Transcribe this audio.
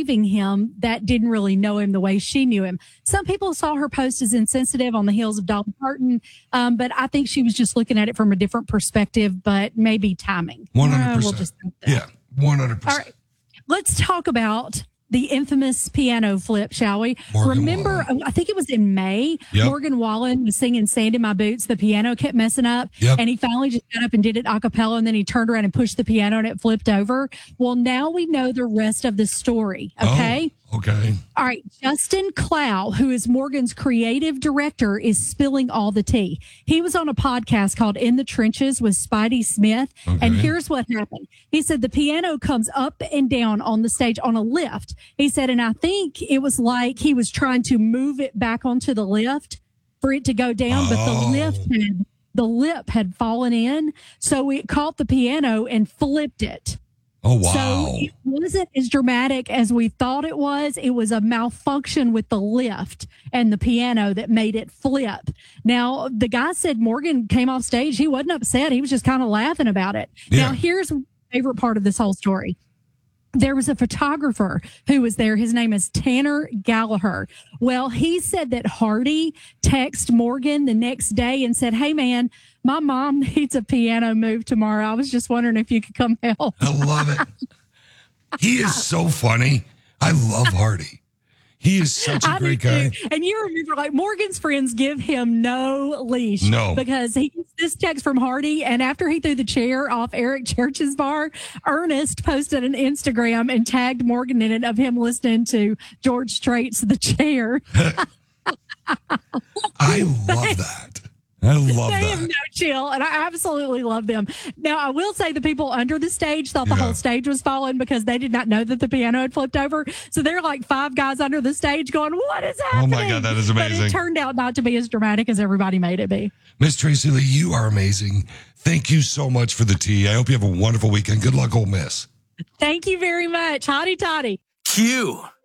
believing him that didn't really know him the way she knew him. Some people saw her post as insensitive on the heels of Dolly Parton, but I think she was just looking at it from a different perspective, but maybe timing. 100%. We'll just think that. Yeah, 100%. All right. Let's talk about the infamous piano flip, shall we? Remember, I think it was in May, Morgan Wallen was singing Sand in My Boots. The piano kept messing up, and he finally just got up and did it a cappella, and then he turned around and pushed the piano, and it flipped over. Well, now we know the rest of the story, okay? Oh, okay. All right. Justin Clow, who is Morgan's creative director, is spilling all the tea. He was on a podcast called In the Trenches with Spidey Smith, and here's what happened. He said the piano comes up and down on the stage on a lift. He said, and I think it was like he was trying to move it back onto the lift for it to go down, but the lip had fallen in, so it caught the piano and flipped it. Oh, wow. So it wasn't as dramatic as we thought it was. It was a malfunction with the lift and the piano that made it flip. Now, the guy said Morgan came off stage. He wasn't upset. He was just kind of laughing about it. Yeah. Now, here's my favorite part of this whole story. There was a photographer who was there. His name is Tanner Gallagher. Well, he said that Hardy texted Morgan the next day and said, hey, man, my mom needs a piano move tomorrow. I was just wondering if you could come help. I love it. He is so funny. I love Hardy. He is such a great guy. And you remember, like, Morgan's friends give him no leash. No. Because he gets this text from Hardy, and after he threw the chair off Eric Church's bar, Ernest posted an Instagram and tagged Morgan in it of him listening to George Strait's The Chair. I love that. I love they that. have no chill, and I absolutely love them. Now, I will say the people under the stage thought the whole stage was falling because they did not know that the piano had flipped over. So they're like 5 guys under the stage going, what is happening? Oh, my God, that is amazing. But it turned out not to be as dramatic as everybody made it be. Miss Tracy Lee, you are amazing. Thank you so much for the tea. I hope you have a wonderful weekend. Good luck, Ole Miss. Thank you very much. Hotty toddy. Q.